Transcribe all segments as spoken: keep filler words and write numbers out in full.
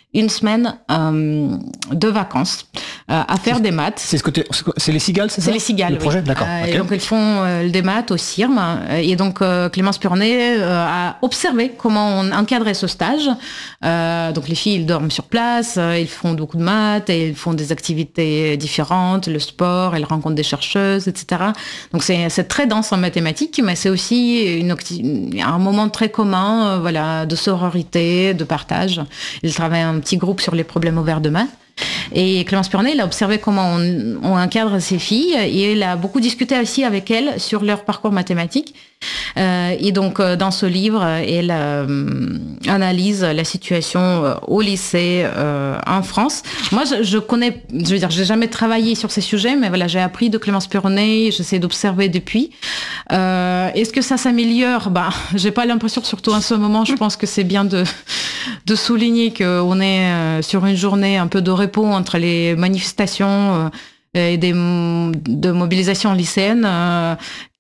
une semaine euh, de vacances euh, à faire c'est, des maths. C'est, ce côté, c'est les cigales, c'est ça? C'est les cigales, le projet, oui. D'accord. Euh, okay. Et donc, ils font euh, des maths au C I R M. Et donc, euh, Clémence Purnet euh, a observé comment on encadrait ce stage. Euh, donc, les filles, ils dorment sur place, euh, ils font beaucoup de maths, et ils font des activités différentes, le sport, elles rencontrent des chercheuses, et cetera. Donc, c'est, c'est très dense en mathématiques, mais c'est aussi une, un moment très commun, euh, voilà, de sororité, de partage. Ils travaillent un petit groupe sur les problèmes ouverts de maths. Et Clémence Purnet, elle a observé comment on, on encadre ces filles et elle a beaucoup discuté aussi avec elles sur leur parcours mathématique. Euh, et donc, dans ce livre, elle euh, analyse la situation au lycée euh, en France. Moi, je, je connais, je veux dire, j'ai jamais travaillé sur ces sujets, mais voilà, j'ai appris de Clémence Purnet, j'essaie d'observer depuis. Euh, est-ce que ça s'améliore? Ben, j'ai pas l'impression, surtout en ce moment, je pense que c'est bien de, de souligner qu'on est sur une journée un peu de repos entre les manifestations et des, de mobilisation lycéenne. Euh,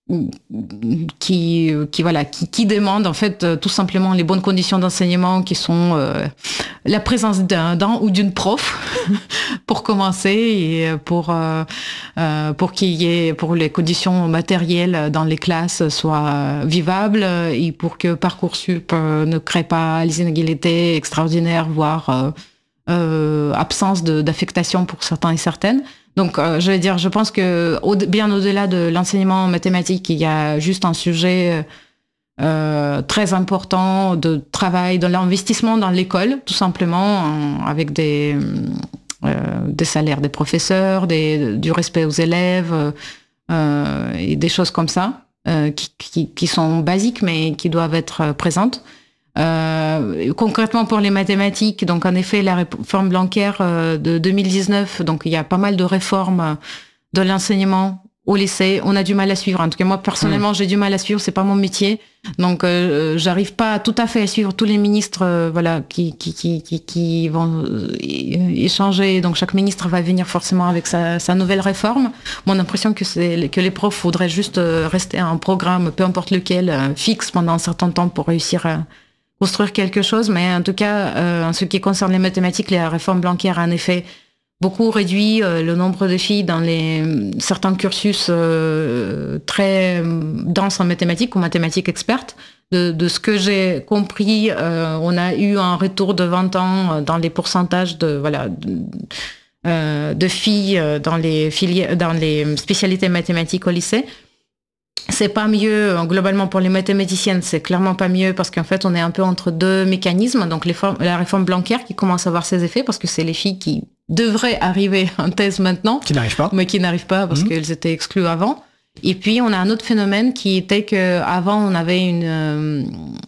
qui qui voilà qui qui demande en fait tout simplement les bonnes conditions d'enseignement qui sont euh, la présence d'un, d'un ou d'une prof pour commencer et pour euh, euh, pour qu'il y ait pour les conditions matérielles dans les classes soient vivables et pour que Parcoursup euh, ne crée pas les inégalités extraordinaires voire euh, euh, absence de, d'affectation pour certains et certaines. Donc, euh, je vais dire, je pense que au, bien au-delà de l'enseignement mathématique, il y a juste un sujet euh, très important de travail, de l'investissement dans l'école, tout simplement, en, avec des, euh, des salaires des professeurs, des, du respect aux élèves euh, et des choses comme ça, euh, qui, qui, qui sont basiques mais qui doivent être présentes. Euh, concrètement pour les mathématiques, donc en effet la réforme Blanquer euh, de deux mille dix-neuf, donc il y a pas mal de réformes de l'enseignement au lycée. On a du mal à suivre. En tout cas moi personnellement mmh. j'ai du mal à suivre. C'est pas mon métier, donc euh, j'arrive pas tout à fait à suivre tous les ministres, euh, voilà, qui qui qui qui, qui vont euh, échanger. Donc chaque ministre va venir forcément avec sa, sa nouvelle réforme. Mon impression que c'est que les profs voudraient juste rester à un programme, peu importe lequel, euh, fixe pendant un certain temps pour réussir à construire quelque chose, mais en tout cas, euh, en ce qui concerne les mathématiques, la réforme Blanquer a en effet beaucoup réduit euh, le nombre de filles dans les certains cursus euh, très denses en mathématiques ou mathématiques expertes. De, de ce que j'ai compris, euh, on a eu un retour de vingt ans dans les pourcentages de voilà de, euh, de filles dans les filières, dans les spécialités mathématiques au lycée. C'est pas mieux, globalement pour les mathématiciennes, c'est clairement pas mieux parce qu'en fait on est un peu entre deux mécanismes. Donc les formes, la réforme Blanquer qui commence à avoir ses effets parce que c'est les filles qui devraient arriver en thèse maintenant, qui n'arrivent pas, mais qui n'arrivent pas parce mmh. qu'elles étaient exclues avant. Et puis on a un autre phénomène qui était que avant on avait une euh,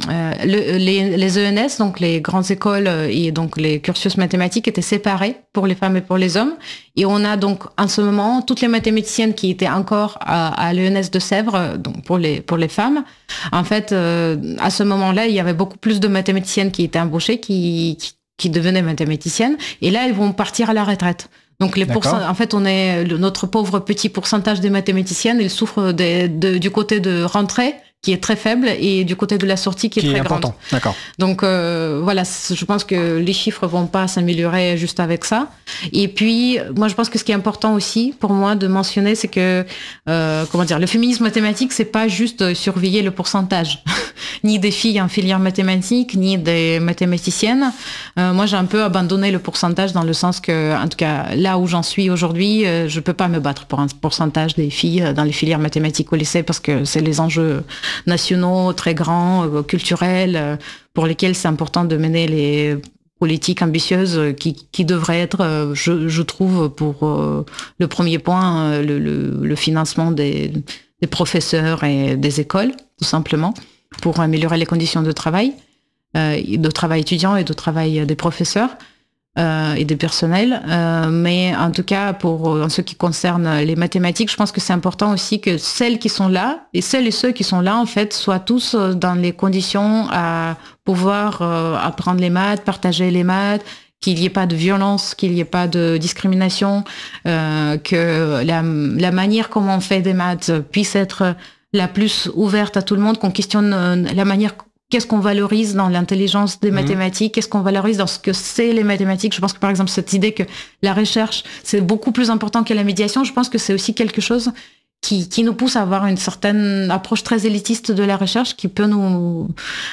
le, les, les E N S, donc les grandes écoles et donc les cursus mathématiques étaient séparés pour les femmes et pour les hommes. Et on a donc en ce moment toutes les mathématiciennes qui étaient encore à, à l'E N S de Sèvres, donc pour les pour les femmes. En fait, euh, à ce moment-là, il y avait beaucoup plus de mathématiciennes qui étaient embauchées, qui qui, qui devenaient mathématiciennes. Et là, elles vont partir à la retraite. Donc les pourcent... en fait, on est le, notre pauvre petit pourcentage des mathématiciennes, ils souffrent de, de, du côté de rentrée qui est très faible et du côté de la sortie qui, qui est très est important. Grande. D'accord. Donc euh, voilà, je pense que les chiffres vont pas s'améliorer juste avec ça. Et puis moi, je pense que ce qui est important aussi pour moi de mentionner, c'est que euh, comment dire, le féminisme mathématique, c'est pas juste surveiller le pourcentage, ni des filles en filière mathématique, ni des mathématiciennes. Euh, moi, j'ai un peu abandonné le pourcentage dans le sens que, en tout cas, là où j'en suis aujourd'hui, euh, je peux pas me battre pour un pourcentage des filles dans les filières mathématiques au lycée parce que c'est les enjeux nationaux très grands, euh, culturels, euh, pour lesquels c'est important de mener les politiques ambitieuses qui, qui devraient être, euh, je, je trouve, pour euh, le premier point, euh, le, le, le financement des, des professeurs et des écoles, tout simplement, pour améliorer les conditions de travail, euh, de travail étudiant et de travail des professeurs. Euh, et des personnels, euh, mais en tout cas pour en ce qui concerne les mathématiques, je pense que c'est important aussi que celles qui sont là et celles et ceux qui sont là en fait soient tous dans les conditions à pouvoir euh, apprendre les maths, partager les maths, qu'il n'y ait pas de violence, qu'il n'y ait pas de discrimination, euh, que la, la manière comment on fait des maths puisse être la plus ouverte à tout le monde, qu'on questionne la manière qu'est-ce qu'on valorise dans l'intelligence des mmh. mathématiques, qu'est-ce qu'on valorise dans ce que c'est les mathématiques. Je pense que par exemple cette idée que la recherche c'est beaucoup plus important que la médiation, je pense que c'est aussi quelque chose qui, qui nous pousse à avoir une certaine approche très élitiste de la recherche qui peut nous...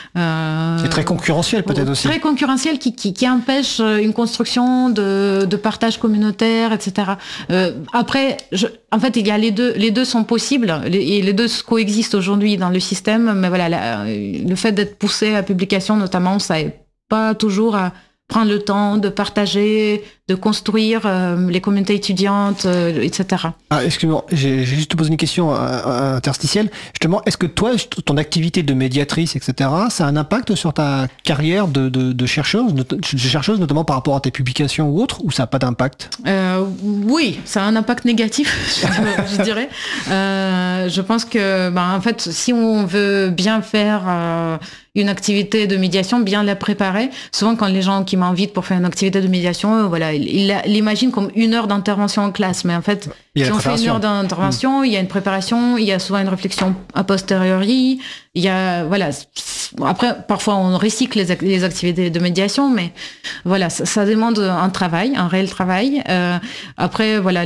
Euh, c'est très concurrentiel peut-être aussi. Très concurrentiel qui, qui, qui empêche une construction de, de partage communautaire, et cetera. Euh, après, je, en fait, il y a les deux, les deux sont possibles et les deux coexistent aujourd'hui dans le système, mais voilà, la, le fait d'être poussé à publication notamment, ça n'est pas toujours à prendre le temps de partager, de construire euh, les communautés étudiantes, euh, et cetera. Ah, excuse-moi, j'ai, j'ai juste te posé une question euh, interstitielle. Justement, est-ce que toi, ton activité de médiatrice, et cetera, ça a un impact sur ta carrière de, de, de chercheuse, de, de chercheuse, notamment par rapport à tes publications ou autres, ou ça n'a pas d'impact ? euh, Oui, ça a un impact négatif, je, je dirais. Euh, je pense que, ben, en fait, si on veut bien faire euh, une activité de médiation, bien la préparer, souvent quand les gens qui m'invitent pour faire une activité de médiation, euh, voilà, ils l'imaginent comme une heure d'intervention en classe, mais en fait, si on fait une heure d'intervention, mmh. il y a une préparation, il y a souvent une réflexion a posteriori, il y a, voilà, après, parfois on recycle les, les activités de médiation, mais voilà, ça, ça demande un travail, un réel travail. Euh, après, voilà,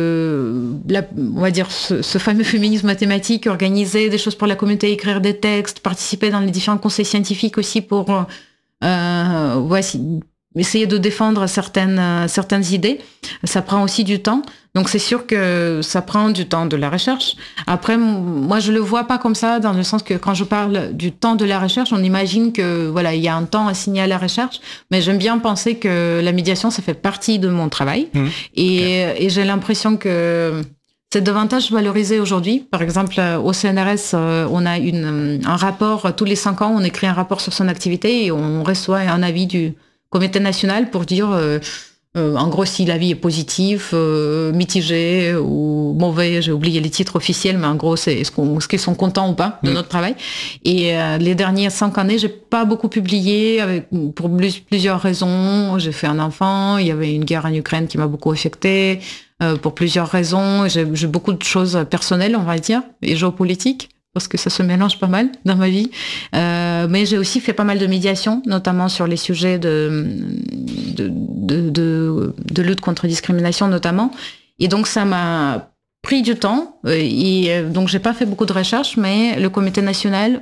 le, la, on va dire, ce, ce fameux féminisme mathématique, organiser des choses pour la communauté, écrire des textes, participer dans les différents conseils scientifiques aussi pour, euh, ouais, essayer de défendre certaines, certaines idées. Ça prend aussi du temps. Donc c'est sûr que ça prend du temps de la recherche. Après, moi je le vois pas comme ça, dans le sens que quand je parle du temps de la recherche, on imagine que voilà, il y a un temps assigné à la recherche, mais j'aime bien penser que la médiation, ça fait partie de mon travail. Mmh. Et, okay. et j'ai l'impression que c'est davantage valorisé aujourd'hui. Par exemple, au C N R S, on a une, un rapport, tous les cinq ans, on écrit un rapport sur son activité et on reçoit un avis du comité national pour dire, euh, euh, en gros, si l'avis est positif, euh, mitigé ou mauvais, j'ai oublié les titres officiels, mais en gros, c'est est-ce, qu'on, est-ce qu'ils sont contents ou pas de mmh. notre travail. Et euh, les dernières cinq années, j'ai pas beaucoup publié avec, pour plus, plusieurs raisons. J'ai fait un enfant, il y avait une guerre en Ukraine qui m'a beaucoup affectée, euh, pour plusieurs raisons. J'ai, j'ai beaucoup de choses personnelles, on va dire, et géopolitiques, parce que ça se mélange pas mal dans ma vie. Euh, mais j'ai aussi fait pas mal de médiation, notamment sur les sujets de, de, de, de, de lutte contre la discrimination, notamment. Et donc, ça m'a pris du temps. Et donc, j'ai pas fait beaucoup de recherches, mais le comité national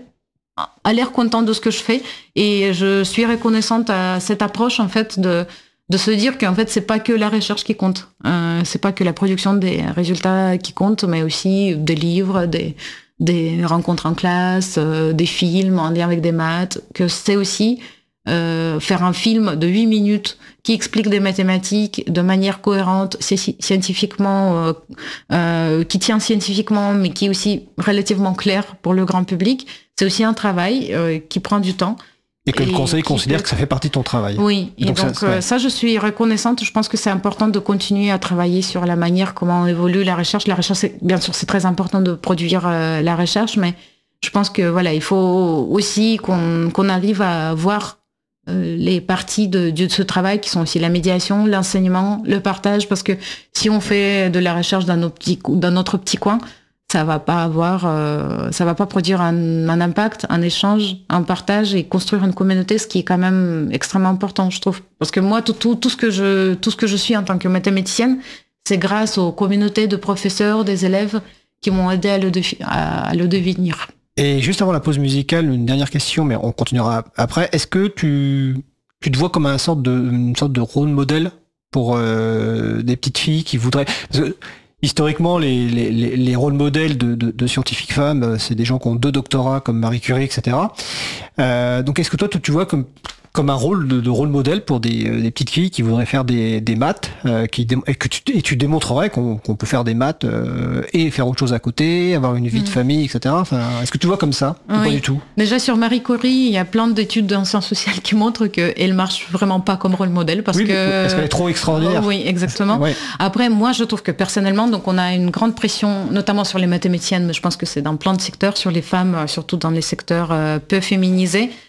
a l'air content de ce que je fais. Et je suis reconnaissante à cette approche, en fait, de, de se dire qu'en fait, c'est pas que la recherche qui compte. Euh, c'est pas que la production des résultats qui compte, mais aussi des livres, des... des rencontres en classe, euh, des films en lien avec des maths, que c'est aussi euh, faire un film de huit minutes qui explique des mathématiques de manière cohérente, scientifiquement, euh, euh, qui tient scientifiquement, mais qui est aussi relativement clair pour le grand public. C'est aussi un travail euh, qui prend du temps. Et que le conseil considère peut... que ça fait partie de ton travail. Oui, et donc, donc ça, ouais. ça, je suis reconnaissante. Je pense que c'est important de continuer à travailler sur la manière comment évolue la recherche. La recherche, c'est, bien sûr, c'est très important de produire euh, la recherche, mais je pense que voilà, il faut aussi qu'on, qu'on arrive à voir euh, les parties de, de ce travail qui sont aussi la médiation, l'enseignement, le partage, parce que si on fait de la recherche dans, nos petits, dans notre petit coin, ça va pas avoir, euh, ça va pas produire un, un impact, un échange, un partage et construire une communauté, ce qui est quand même extrêmement important, je trouve. Parce que moi, tout, tout, tout ce que je, tout ce que je suis en tant que mathématicienne, c'est grâce aux communautés de professeurs, des élèves qui m'ont aidé à le, défi- à, à le devenir. Et juste avant la pause musicale, une dernière question, mais on continuera après. Est-ce que tu, tu te vois comme un sorte de, une sorte de rôle modèle pour euh, des petites filles qui voudraient... Parce que, historiquement, les, les, les rôles modèles de, de, de scientifiques femmes, c'est des gens qui ont deux doctorats comme Marie Curie, et cetera. Euh, donc, est-ce que toi, tu vois comme, comme un rôle de, de rôle modèle pour des, des petites filles qui voudraient faire des, des maths, euh, qui, et que tu, et tu démontrerais qu'on, qu'on peut faire des maths euh, et faire autre chose à côté, avoir une vie mmh. de famille, et cetera. Enfin, est-ce que tu vois comme ça ou oui. pas du tout? Déjà, sur Marie Curie, il y a plein d'études en sciences sociales qui montrent qu'elle marche vraiment pas comme rôle modèle parce oui, que parce qu'elle est trop extraordinaire. Oui, exactement. Ouais. Après, moi, je trouve que personnellement, donc on a une grande pression, notamment sur les mathématiciennes, mais je pense que c'est dans plein de secteurs, sur les femmes, surtout dans les secteurs euh, peu féminisés.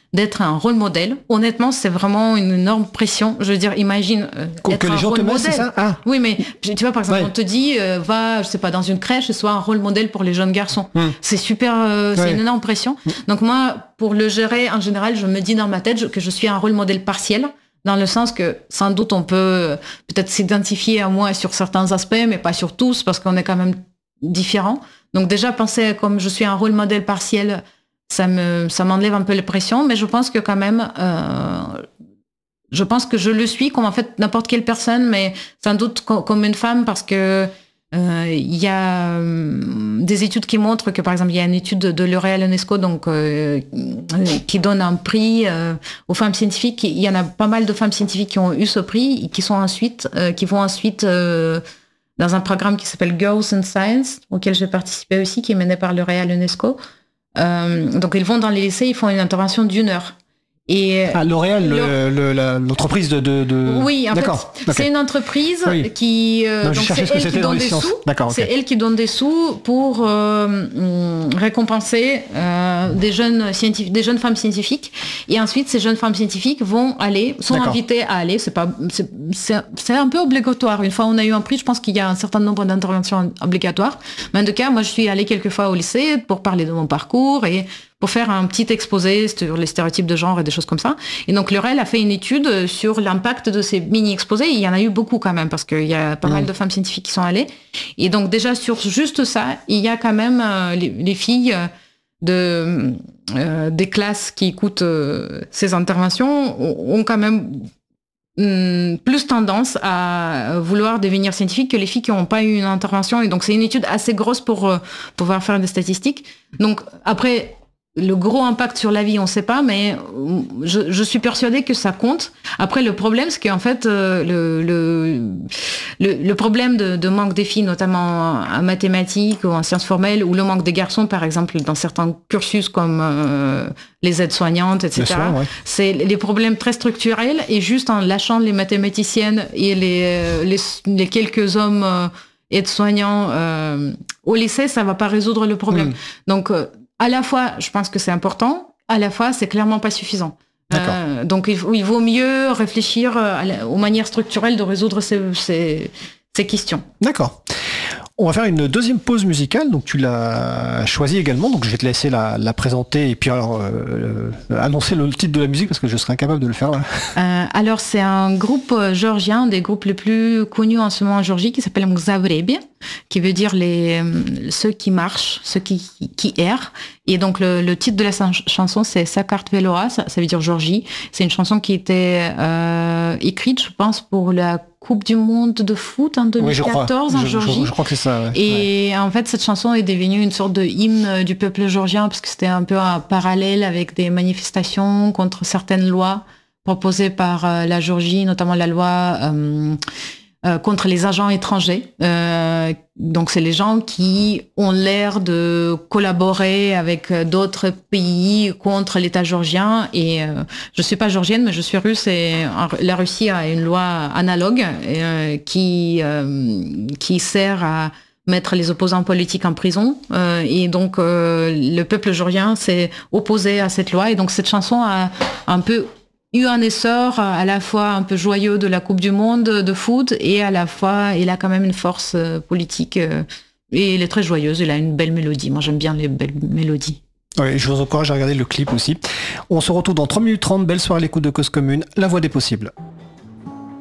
d'être un rôle modèle. Honnêtement, c'est vraiment une énorme pression. Je veux dire, imagine euh, que, être que un les gens rôle te mettent, modèle. c'est ça ah. Oui, mais tu vois, par exemple, ouais. on te dit, euh, va, je sais pas, dans une crèche et sois un rôle modèle pour les jeunes garçons. Hum. C'est super, euh, c'est ouais. une énorme pression. Hum. Donc moi, pour le gérer, en général, je me dis dans ma tête que je suis un rôle modèle partiel, dans le sens que sans doute on peut peut-être s'identifier à moi sur certains aspects, mais pas sur tous, parce qu'on est quand même différents. Donc déjà, penser comme je suis un rôle modèle partiel, ça me, ça m'enlève un peu la pression, mais je pense que quand même, euh, je pense que je le suis comme en fait n'importe quelle personne, mais sans doute comme une femme, parce que il euh, y a euh, des études qui montrent que, par exemple, il y a une étude de, de L'Oréal UNESCO, donc euh, qui donne un prix euh, aux femmes scientifiques. Il y en a pas mal de femmes scientifiques qui ont eu ce prix et qui sont ensuite, euh, qui vont ensuite euh, dans un programme qui s'appelle Girls in Science, auquel j'ai participé aussi, qui est mené par L'Oréal UNESCO. Euh, donc ils vont dans les lycées, ils font une intervention d'une heure. Et ah, L'Oréal, le, le, la, l'entreprise de, de, de... Oui, en D'accord. fait, okay. c'est une entreprise oui. qui... Euh, non, donc c'est elle qui donne des sciences. sous. D'accord, c'est okay. elle qui donne des sous pour euh, récompenser euh, des jeunes scientifiques, des jeunes femmes scientifiques. Et ensuite, ces jeunes femmes scientifiques vont aller, sont D'accord. invitées à aller. C'est pas, c'est, c'est, c'est un peu obligatoire. Une fois on a eu un prix, je pense qu'il y a un certain nombre d'interventions obligatoires. Mais en tout cas, moi, je suis allée quelques fois au lycée pour parler de mon parcours et pour faire un petit exposé sur les stéréotypes de genre et des choses comme ça. Et donc, L'Oréal a fait une étude sur l'impact de ces mini-exposés. Il y en a eu beaucoup quand même, parce qu'il y a pas mmh. mal de femmes scientifiques qui sont allées. Et donc, déjà, sur juste ça, il y a quand même euh, les, les filles de, euh, des classes qui écoutent euh, ces interventions ont quand même hum, plus tendance à vouloir devenir scientifique que les filles qui n'ont pas eu une intervention. Et donc, c'est une étude assez grosse pour euh, pouvoir faire des statistiques. Donc, après... Le gros impact sur la vie, on ne sait pas, mais je, je suis persuadée que ça compte. Après, le problème, c'est qu'en fait, euh, le, le, le, le problème de, de manque des filles, notamment en mathématiques ou en sciences formelles, ou le manque des garçons, par exemple, dans certains cursus comme euh, les aides-soignantes, et cetera, sûr, ouais. c'est les problèmes très structurels. Et juste en lâchant les mathématiciennes et les, les, les quelques hommes euh, aides-soignants euh, au lycée, ça ne va pas résoudre le problème. Mmh. Donc, euh, à la fois, je pense que c'est important, à la fois, c'est clairement pas suffisant. Euh, donc, il, il vaut mieux réfléchir à la, aux manières structurelles de résoudre ces, ces, ces questions. D'accord. On va faire une deuxième pause musicale, donc tu l'as choisie également, donc je vais te laisser la, la présenter et puis alors euh, euh, annoncer le titre de la musique parce que je serais incapable de le faire. Euh, alors c'est un groupe géorgien, des groupes les plus connus en ce moment en Géorgie, qui s'appelle Mzavrebi, qui veut dire les, ceux qui marchent, ceux qui, qui errent. Et donc le, le titre de la chanson c'est Sakartvelo, ça, ça veut dire Géorgie. C'est une chanson qui était euh, écrite, je pense, pour la Coupe du Monde de foot en deux mille quatorze oui, en Géorgie. Je, je, je crois que c'est ça. Ouais. Et ouais. en fait, cette chanson est devenue une sorte de hymne du peuple géorgien parce que c'était un peu un parallèle avec des manifestations contre certaines lois proposées par euh, la Géorgie, notamment la loi euh, euh, contre les agents étrangers. Euh, donc, c'est les gens qui ont l'air de collaborer avec d'autres pays contre l'État géorgien. Et euh, je suis pas géorgienne, mais je suis russe et la Russie a une loi analogue euh, qui euh, qui sert à mettre les opposants politiques en prison. Euh, et donc, euh, le peuple géorgien s'est opposé à cette loi. Et donc, cette chanson a un peu eu un essor à la fois un peu joyeux de la Coupe du Monde de foot et à la fois il a quand même une force euh, politique euh, et il est très joyeuse, il a une belle mélodie. Moi j'aime bien les belles mélodies. Oui, je vous encourage à regarder le clip aussi. On se retrouve dans trois minutes trente, belle soirée à l'écoute de Cause Commune, la voix des possibles.